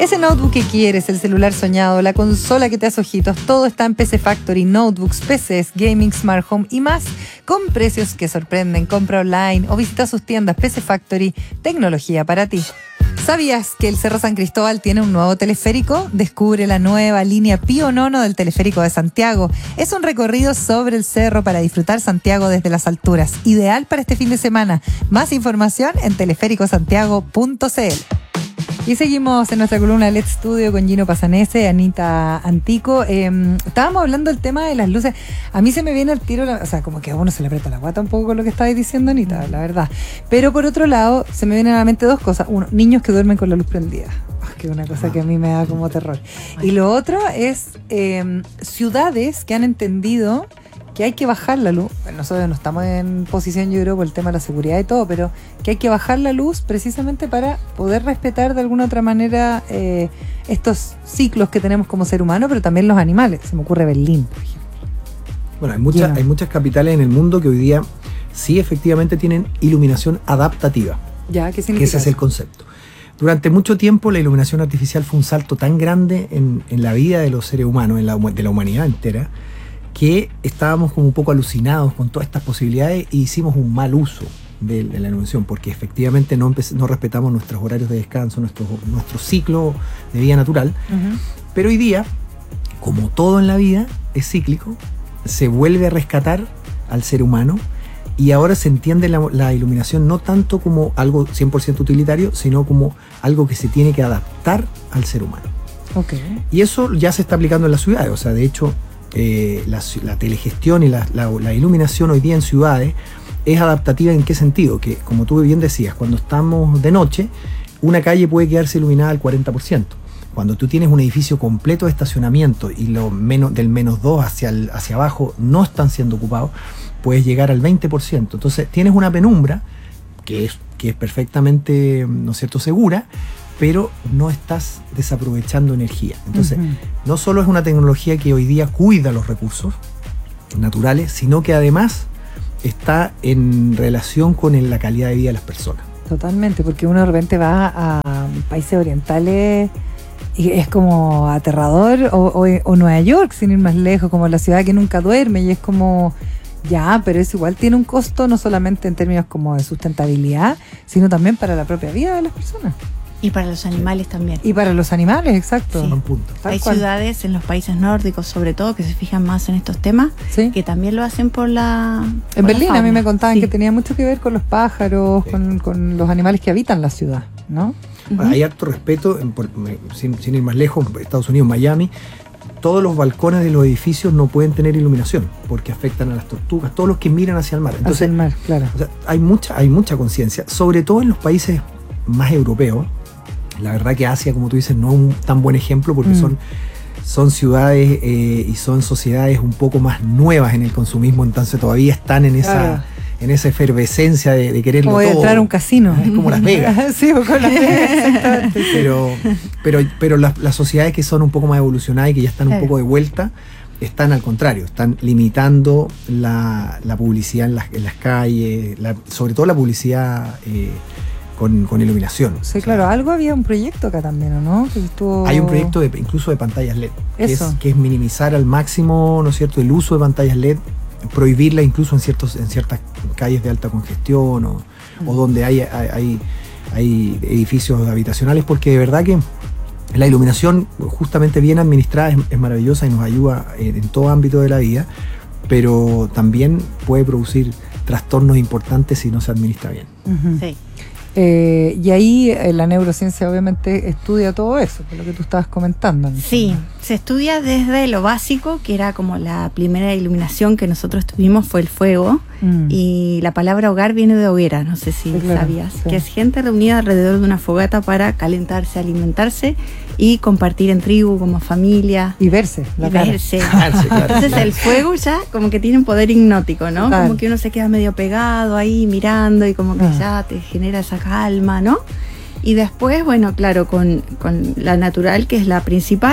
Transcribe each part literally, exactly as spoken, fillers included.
Ese notebook que quieres, el celular soñado, la consola que te hace ojitos, todo está en P C Factory, notebooks, P Cs, gaming, smart home y más, con precios que sorprenden. Compra online o visita sus tiendas. P C Factory, tecnología para ti. ¿Sabías que el Cerro San Cristóbal tiene un nuevo teleférico? Descubre la nueva línea Pío Nono del Teleférico de Santiago. Es un recorrido sobre el cerro para disfrutar Santiago desde las alturas. Ideal para este fin de semana. Más información en teleférico santiago punto c l. Y seguimos en nuestra columna Let's Studio con Gino Pasanese, Anita Antico. Eh, estábamos hablando del tema de las luces. A mí se me viene el tiro, la, o sea, como que a uno se le aprieta la guata un poco con lo que estabas diciendo, Anita, la verdad. Pero por otro lado, se me vienen a la mente dos cosas. Uno, niños que duermen con la luz prendida. Oh, que es una cosa que a mí me da como terror. Y lo otro es eh, ciudades que han entendido que hay que bajar la luz. Bueno, nosotros no estamos en posición, yo creo, por el tema de la seguridad y todo, pero que hay que bajar la luz precisamente para poder respetar de alguna otra manera eh, estos ciclos que tenemos como ser humano, pero también los animales. Se me ocurre Berlín, por ejemplo. Bueno, hay muchas, hay muchas capitales en el mundo que hoy día sí efectivamente tienen iluminación adaptativa. Ya, ¿qué significa? Que ese es el concepto. Durante mucho tiempo la iluminación artificial fue un salto tan grande en, en la vida de los seres humanos, en la, de la humanidad entera, que estábamos como un poco alucinados con todas estas posibilidades e hicimos un mal uso de, de la iluminación, porque efectivamente no, no respetamos nuestros horarios de descanso, nuestro, nuestro ciclo de vida natural. Uh-huh. Pero hoy día, como todo en la vida es cíclico, se vuelve a rescatar al ser humano y ahora se entiende la, la iluminación no tanto como algo cien por ciento utilitario, sino como algo que se tiene que adaptar al ser humano. Okay. Y eso ya se está aplicando en las ciudades, o sea, de hecho, Eh, la, la telegestión y la, la, la iluminación hoy día en ciudades es adaptativa. ¿En qué sentido? Que, como tú bien decías, cuando estamos de noche, una calle puede quedarse iluminada al cuarenta por ciento. Cuando tú tienes un edificio completo de estacionamiento y lo menos, del menos dos hacia, el, hacia abajo no están siendo ocupados, puedes llegar al veinte por ciento. Entonces tienes una penumbra que es, que es perfectamente, ¿no es cierto?, segura, pero no estás desaprovechando energía. Entonces, uh-huh. no solo es una tecnología que hoy día cuida los recursos naturales, sino que además está en relación con la calidad de vida de las personas. Totalmente, porque uno de repente va a países orientales y es como aterrador, o, o, o Nueva York, sin ir más lejos, como la ciudad que nunca duerme, y es como... Ya, pero eso igual tiene un costo, no solamente en términos como de sustentabilidad, sino también para la propia vida de las personas. Y para los animales también. Y para los animales, exacto. Sí. Punto. Hay cual. ciudades en los países nórdicos, sobre todo, que se fijan más en estos temas, ¿sí? Que también lo hacen por la por En Berlín la a mí me contaban, sí, que tenía mucho que ver con los pájaros, sí, con, con los animales que habitan la ciudad, ¿no? Bueno, uh-huh. Hay harto respeto, en, por, sin, sin ir más lejos, Estados Unidos, Miami, todos los balcones de los edificios no pueden tener iluminación porque afectan a las tortugas, todos los que miran hacia el mar. Entonces, hacia el mar, claro. O sea, hay mucha, hay mucha conciencia, sobre todo en los países más europeos. La verdad que Asia, como tú dices, no es un tan buen ejemplo porque mm. son, son ciudades eh, y son sociedades un poco más nuevas en el consumismo, entonces todavía están en esa, claro, en esa efervescencia de, de quererlo como todo. Como entrar a un casino. Es como Las Vegas. Sí, o con Las Vegas, exactamente. Pero, pero, pero las, las sociedades que son un poco más evolucionadas y que ya están un poco de vuelta, están al contrario, están limitando la, la publicidad en las, en las calles, la, sobre todo la publicidad... Eh, Con, con iluminación. Sí, claro, algo había un proyecto acá también, ¿o no? Que estuvo... Hay un proyecto de, incluso de pantallas L E D, que es, que es minimizar al máximo, ¿no es cierto?, el uso de pantallas L E D, prohibirla incluso en ciertos en ciertas calles de alta congestión o, mm. o donde hay, hay, hay edificios habitacionales, porque de verdad que la iluminación justamente bien administrada es, es maravillosa y nos ayuda en, en todo ámbito de la vida, pero también puede producir trastornos importantes si no se administra bien. Uh-huh. Sí. Eh, y ahí eh, la neurociencia obviamente estudia todo eso, que es lo que tú estabas comentando, ¿no? Sí, se estudia desde lo básico, que era como la primera iluminación que nosotros tuvimos fue el fuego, mm. y la palabra hogar viene de hoguera, no sé si sí, claro, sabías, sí. que es gente reunida alrededor de una fogata para calentarse, alimentarse y compartir en tribu como familia. Y verse, la y cara. verse. Claro, entonces claro. El fuego ya como que tiene un poder hipnótico, ¿no? Claro. Como que uno se queda medio pegado ahí mirando y como que ah. ya te genera esa calma, ¿no? Y después, bueno, claro, con, con la natural, que es la principal,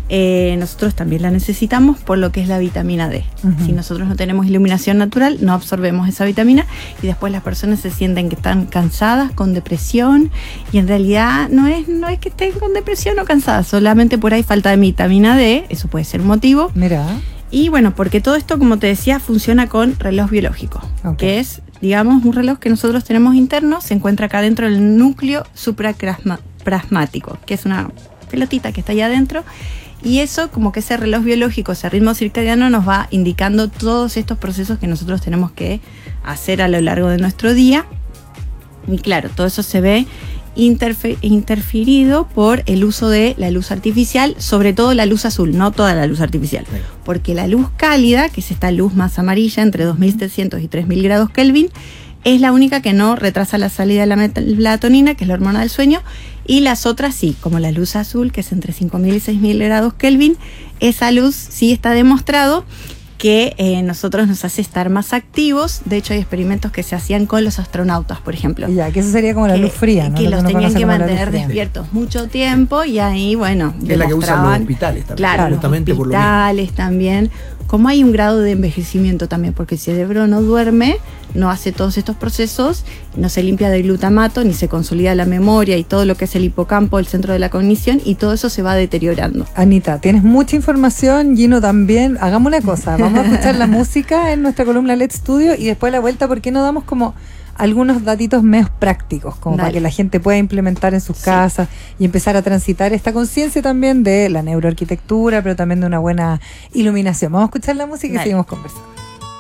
eh, nosotros también la necesitamos por lo que es la vitamina D. Uh-huh. Si nosotros no tenemos iluminación natural, no absorbemos esa vitamina y después las personas se sienten que están cansadas, con depresión, y en realidad no es, no es que estén con depresión o cansadas, solamente por ahí falta de vitamina D, eso puede ser un motivo. Mira. Y bueno, porque todo esto, como te decía, funciona con reloj biológico, okay. que es, digamos, un reloj que nosotros tenemos interno, se encuentra acá dentro del núcleo supraplasmático, que es una pelotita que está allá adentro, y eso, como que ese reloj biológico, ese ritmo circadiano, nos va indicando todos estos procesos que nosotros tenemos que hacer a lo largo de nuestro día. Y claro, todo eso se ve Interfe- interferido por el uso de la luz artificial, sobre todo la luz azul, no toda la luz artificial, sí. porque la luz cálida, que es esta luz más amarilla entre dos mil trescientos y tres mil grados Kelvin, es la única que no retrasa la salida de la melatonina, que es la hormona del sueño, y las otras sí, como la luz azul, que es entre cinco mil y seis mil grados Kelvin, esa luz sí está demostrado que eh, nosotros nos hace estar más activos. De hecho, hay experimentos que se hacían con los astronautas, por ejemplo. Ya, que eso sería como la que, luz fría, ¿no? Que Lo los que tenían que mantener despiertos mucho tiempo y ahí, bueno, es la que usan los hospitales también. Claro, justamente los hospitales por lo también. Como hay un grado de envejecimiento también, porque el cerebro no duerme, no hace todos estos procesos, no se limpia de glutamato, ni se consolida la memoria y todo lo que es el hipocampo, el centro de la cognición, y todo eso se va deteriorando. Anita, tienes mucha información, Gino también. Hagamos una cosa, vamos a escuchar la música en nuestra columna Let's Studio y después a la vuelta, ¿por qué no damos como algunos datitos menos prácticos, como Dale. para que la gente pueda implementar en sus sí. casas y empezar a transitar esta conciencia también de la neuroarquitectura, pero también de una buena iluminación? Vamos a escuchar la música y Dale. seguimos conversando.